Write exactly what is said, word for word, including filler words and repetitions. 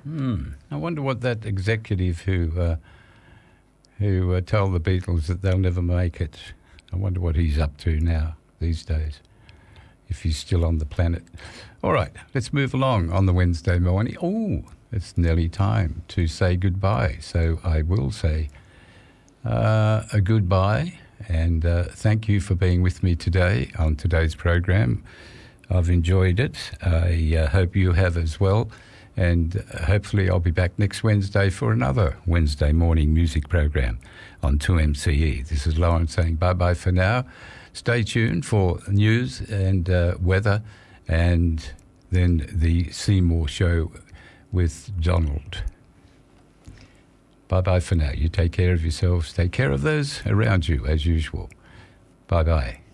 Hmm. I wonder what that executive who uh, who uh, told the Beatles that they'll never make it. I wonder what he's up to now these days, if he's still on the planet. All right, let's move along on the Wednesday morning. Oh, it's nearly time to say goodbye. So I will say uh, a goodbye and uh, thank you for being with me today on today's program. I've enjoyed it. I uh, hope you have as well. And hopefully I'll be back next Wednesday for another Wednesday morning music program on two M C E. This is Lawrence saying bye-bye for now. Stay tuned for news and uh, weather and then the Seymour Show with Donald. Bye-bye for now. You take care of yourselves. Take care of those around you as usual. Bye-bye.